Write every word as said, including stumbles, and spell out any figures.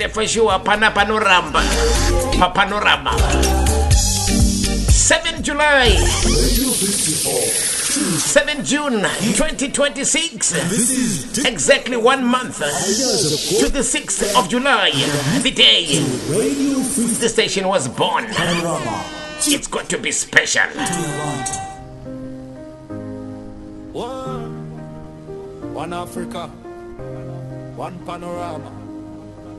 for sure. Pana Panorama. Pa Panorama. seventh July. seventh June twenty twenty-six. Exactly one month to the sixth of July. The day the station was born. It's got to be special. One, one Africa, one panorama.